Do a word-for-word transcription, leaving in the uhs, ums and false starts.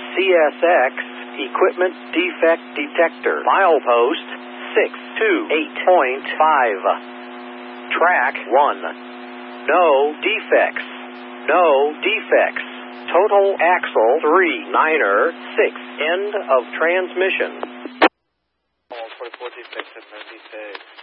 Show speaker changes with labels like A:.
A: C S X Equipment Defect Detector. Milepost six two eight point five. Track one. No defects. No defects. Total axle three niner six. End of transmission.
B: All forty-four defects and no defects.